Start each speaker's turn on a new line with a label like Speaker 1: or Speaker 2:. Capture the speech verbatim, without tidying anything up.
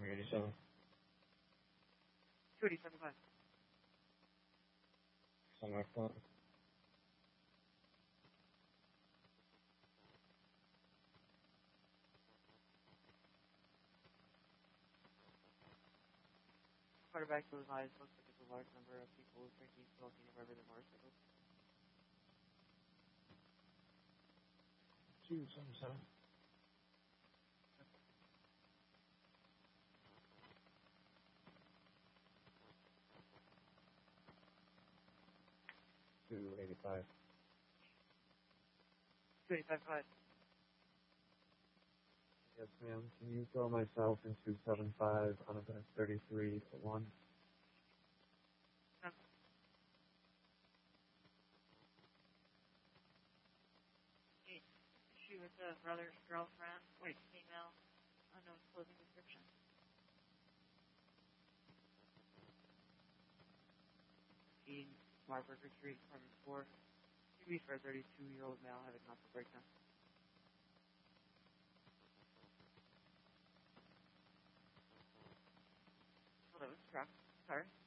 Speaker 1: eighty-seven.
Speaker 2: two eighty-seven five.
Speaker 1: Somewhere front.
Speaker 2: Quarterback to his eyes looks like it's a large number of people drinking, smoking, and revving their motorcycles.
Speaker 1: two seventy-seven. two eighty-five.
Speaker 2: two eighty-five five.
Speaker 1: Yes, ma'am. Can you throw myself in two seventy-five on event thirty-three to one?
Speaker 2: No. Eight. Issue with a brother's girlfriend. Wait, female. Unknown clothing description. eighteen Marburger Street, apartment four. Two B for a thirty-two-year-old male having mental breakdown. Oh, that was correct. Sorry.